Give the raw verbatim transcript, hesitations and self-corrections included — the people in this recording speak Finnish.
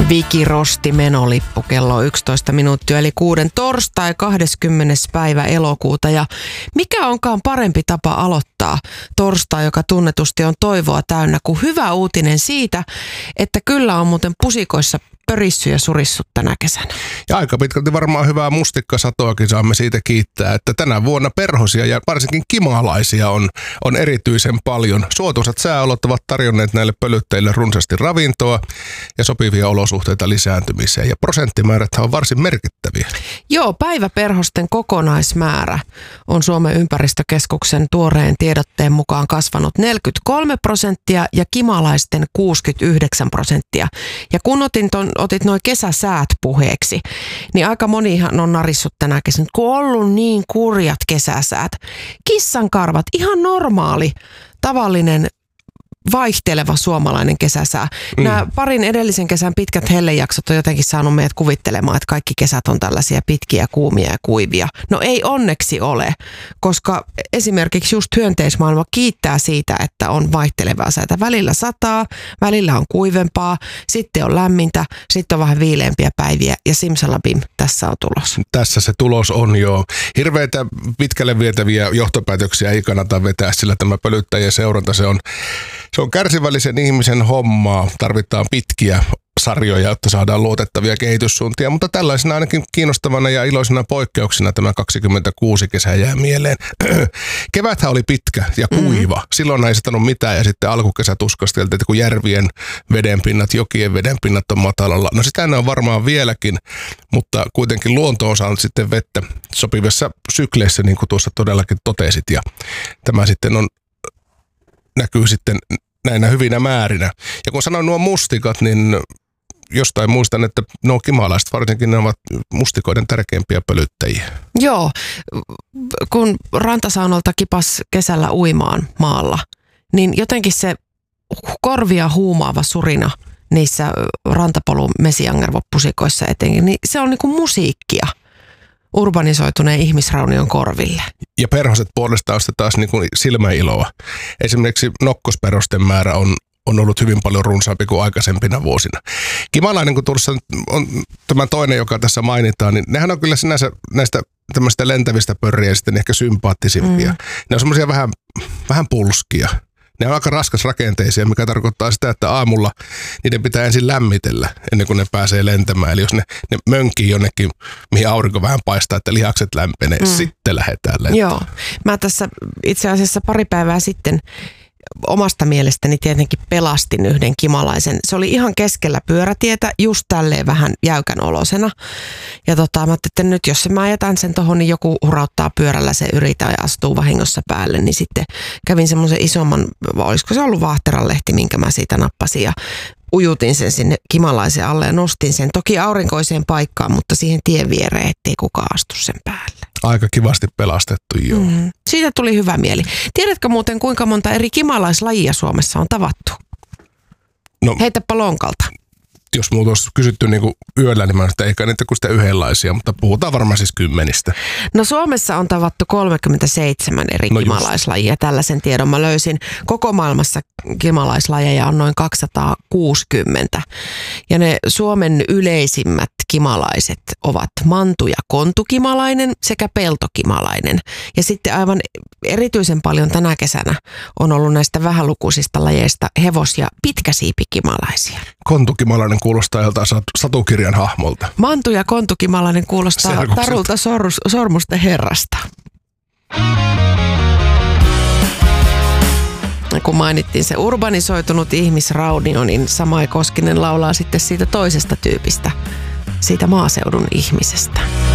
Viki Rosti menolippu kello yksitoista minuuttia eli kuuden torstai kahdeskymmenes päivä elokuuta. Ja mikä onkaan parempi tapa aloittaa torstai, joka tunnetusti on toivoa täynnä, kuin hyvä uutinen siitä, että kyllä on muuten pusikoissa pörissy ja surissut tänä kesänä. Ja aika pitkälti varmaan hyvää mustikkasatoakin saamme siitä kiittää, että tänä vuonna perhosia ja varsinkin kimalaisia on, on erityisen paljon. Suotuisat sääolot ovat tarjonneet näille pölyttäjille runsaasti ravintoa ja sopivia olosuhteita lisääntymiseen. Ja prosenttimäärät on varsin merkittäviä. Joo, päiväperhosten kokonaismäärä on Suomen ympäristökeskuksen tuoreen tiedotteen mukaan kasvanut neljäkymmentäkolme prosenttia ja kimalaisten kuusikymmentäyhdeksän prosenttia. Ja kun otin ton, otit nuo kesäsäät puheeksi, niin aika monihan on narissut tänä kesänä, kun on ollut niin kurjat kesäsäät. Kissankarvat, ihan normaali, tavallinen, vaihteleva suomalainen kesäsää. Mm. Nämä parin edellisen kesän pitkät hellejaksot on jotenkin saanut meidät kuvittelemaan, että kaikki kesät on tällaisia pitkiä, kuumia ja kuivia. No ei onneksi ole, koska esimerkiksi just hyönteismaailma kiittää siitä, että on vaihtelevaa säätä. Välillä sataa, välillä on kuivempaa, sitten on lämmintä, sitten on vähän viileämpiä päiviä ja simsalabim, tässä on tulos. Tässä se tulos on jo. Hirveitä pitkälle vietäviä johtopäätöksiä ei kannata vetää, sillä tämä pölyttäjien seuranta, se on Se on kärsivällisen ihmisen hommaa. Tarvitaan pitkiä sarjoja, jotta saadaan luotettavia kehityssuuntia, mutta tällaisena ainakin kiinnostavana ja iloisena poikkeuksena tämä kaksikymmentäkuusi kesä jää mieleen. Keväthän oli pitkä ja kuiva. Mm-hmm. Silloin ei satanut mitään ja sitten alkukesä tuskasteltiin, että kun järvien vedenpinnat, jokien vedenpinnat on matalalla. No sitä ne on varmaan vieläkin, mutta kuitenkin luonto on saanut sitten vettä sopivissa sykleissä, niin kuin tuossa todellakin totesit. Ja tämä sitten on näkyy sitten näinä hyvinä määrinä. Ja kun sanoin nuo mustikat, niin jostain muistan, että nuo kimalaiset varsinkin ne ovat mustikoiden tärkeimpiä pölyttäjiä. Joo, kun rantasaunolta kipas kesällä uimaan maalla, niin jotenkin se korvia huumaava surina niissä rantapolun mesiangervopusikoissa etenkin, niin se on niinku musiikkia urbanisoituneen ihmisraunion korville. Ja perhoset puolestaan on taas niin kuin silmäiloa. Esimerkiksi nokkosperhosten määrä on, on ollut hyvin paljon runsaampi kuin aikaisempina vuosina. Kimalainen, kun tuossa on tämä toinen, joka tässä mainitaan, niin nehän on kyllä sinänsä näistä tämmöistä lentävistä pörriä sitten ehkä sympaattisimpia. Mm. Ne on semmoisia vähän, vähän pulskia. Ne on aika raskas rakenteisia, mikä tarkoittaa sitä, että aamulla niiden pitää ensin lämmitellä ennen kuin ne pääsee lentämään. Eli jos ne, ne mönkii jonnekin, mihin aurinko vähän paistaa, että lihakset lämpenee, mm. sitten lähdetään lentämään. Joo. Mä tässä itse asiassa pari päivää sitten omasta mielestäni tietenkin pelastin yhden kimalaisen. Se oli ihan keskellä pyörätietä, just tälleen vähän jäykän olosena. Ja tota, mä ajattelin, että nyt jos mä jätän sen tohon, niin joku hurauttaa pyörällä, se yrittää ja astuu vahingossa päälle. Niin sitten kävin semmoisen isomman, olisiko se ollut vaahteralehti, minkä mä siitä nappasin ja ujutin sen sinne kimalaisen alle ja nostin sen toki aurinkoiseen paikkaan, mutta siihen tien viereen, ettei kukaan astu sen päälle. Aika kivasti pelastettu, joo. Mm-hmm. Siitä tuli hyvä mieli. Tiedätkö muuten, kuinka monta eri kimalaislajia Suomessa on tavattu? No, heitäpä lonkalta. Jos muuta olisi kysytty niin kuin yöllä, niin mä että eikä niitä kuin sitä yhdenlaisia, mutta puhutaan varmaan siis kymmenistä. No Suomessa on tavattu kolmekymmentäseitsemän eri no kimalaislajia. Tällaisen tiedon mä löysin. Koko maailmassa kimalaislajeja on noin kaksisataakuusikymmentä. Ja ne Suomen yleisimmät kimalaiset ovat mantu- ja kontukimalainen sekä peltokimalainen. Ja sitten aivan erityisen paljon tänä kesänä on ollut näistä vähälukuisista lajeista hevos- ja pitkäsiipikimalaisia. Kontukimalainen kuulostaa joltain satukirjan hahmolta. Mantu- ja kontukimalainen kuulostaa Serkukset. Tarulta sormus, sormusten herrasta. Kun mainittiin se urbanisoitunut ihmisraunio, niin Samai Koskinen laulaa sitten siitä toisesta tyypistä, siitä maaseudun ihmisestä.